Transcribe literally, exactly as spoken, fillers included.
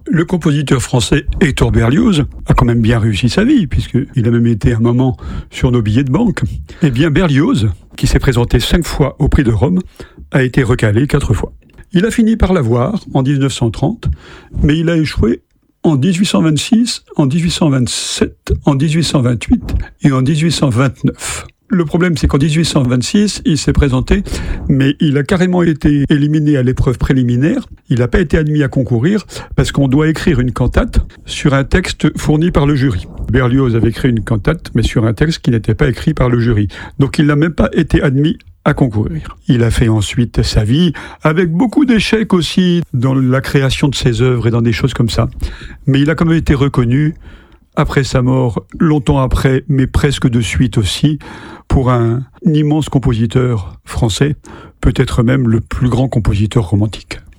Le compositeur français Hector Berlioz a quand même bien réussi sa vie, puisqu'il a même été un moment sur nos billets de banque. Eh bien, Berlioz, qui s'est présenté cinq fois au Prix de Rome, a été recalé quatre fois. Il a fini par l'avoir en dix-neuf cent trente, mais il a échoué en dix-huit cent vingt-six, en dix-huit cent vingt-sept, en dix-huit cent vingt-huit et en dix-huit cent vingt-neuf. Le problème, c'est qu'en dix-huit cent vingt-six, il s'est présenté, mais il a carrément été éliminé à l'épreuve préliminaire. Il n'a pas été admis à concourir parce qu'on doit écrire une cantate sur un texte fourni par le jury. Berlioz avait écrit une cantate, mais sur un texte qui n'était pas écrit par le jury. Donc il n'a même pas été admis à concourir. Il a fait ensuite sa vie, avec beaucoup d'échecs aussi dans la création de ses œuvres et dans des choses comme ça. Mais il a quand même été reconnu après sa mort, longtemps après, mais presque de suite aussi, pour un immense compositeur français, peut-être même le plus grand compositeur romantique.